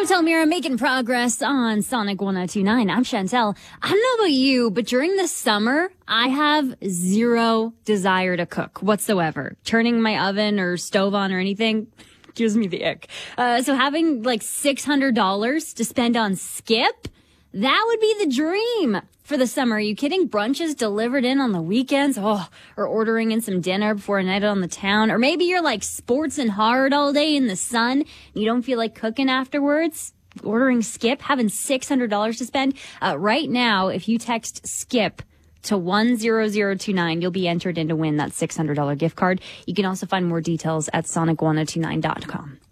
Chantel Mira making progress on Sonic 1029. I'm Chantel. I don't know about you, but during the summer, I have zero desire to cook whatsoever. Turning my oven or stove on or anything gives me the ick. So having like $600 to spend on Skip, that would be the dream for the summer. Are you kidding? Brunches delivered in on the weekends. Or ordering in some dinner before a night out on the town. Or maybe you're like sports and hard all day in the sun. You don't feel like cooking afterwards. Ordering Skip, having $600 to spend. Right now, if you text Skip to 10029, you'll be entered in to win that $600 gift card. You can also find more details at sonic1029.com.